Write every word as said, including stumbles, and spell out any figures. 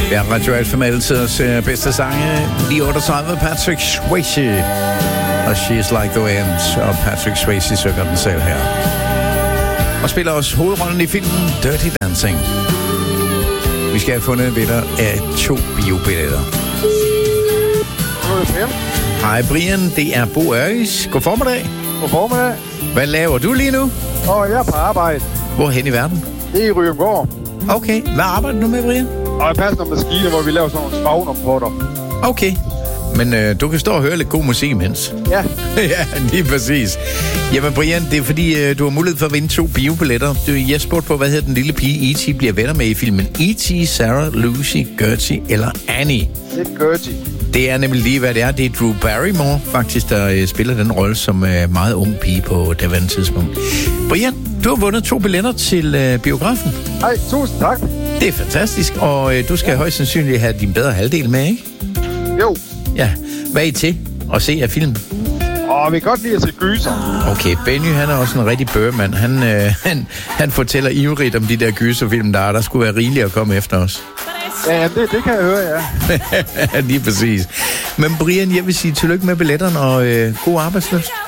Ja, Radio Alpha med altidens uh, bedste sange. Lige otteogtredive, Patrick Swayze. Og She's Like the Wind. Og Patrick Swayze synger den selv her. Og spiller også hovedrollen i filmen Dirty Dancing. Vi skal have fundet en vinder af to biobilletter. Hej Brian, det er Bo Ørges. God formiddag. God formiddag. Hvad laver du lige nu? Åh, jeg er på arbejde. Hvor hen i verden? Det er i Ryumgård. Okay, hvad arbejder du med, Brian? Og jeg passer nogle maskiner, hvor vi laver sådan nogle spagnompotter. Okay, men øh, du kan stå og høre lidt god musik imens. Ja. Ja, lige præcis. Jamen Brian, det er fordi, øh, du har mulighed for at vinde to biobilletter. Du, jeg spurgte på, hvad hedder den lille pige E T bliver venner med i filmen? E T, Sarah, Lucy, Gertie eller Annie? Det er Gertie. Det er nemlig lige, hvad det er. Det er Drew Barrymore, faktisk, der øh, spiller den rolle som øh, meget ung pige på det tidspunkt. Brian, du har vundet to billetter til øh, biografen. Hej, tusind tak. Det er fantastisk, og øh, du skal ja. højst sandsynligt have din bedre halvdel med, ikke? Jo. Ja. Hvad er I til at se af filmen? Åh, vi kan godt lide at se gyser. Okay, Benny, han er også en rigtig bøgermand. Han, øh, han, han fortæller ivrigt om de der gyserfilm, der er. Der skulle være rigeligt at komme efter os. Ja, det, det kan jeg høre, ja. Lige præcis. Men Brian, jeg vil sige tillykke med billetterne, og øh, god arbejdsløst.